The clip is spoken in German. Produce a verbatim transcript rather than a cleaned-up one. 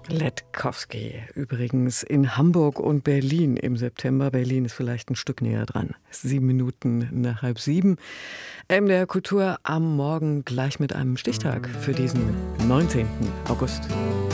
Letkowsky übrigens in Hamburg und Berlin im September. Berlin ist vielleicht ein Stück näher dran. Sieben Minuten nach halb sieben. M D R Kultur am Morgen gleich mit einem Stichtag für diesen neunzehnten August.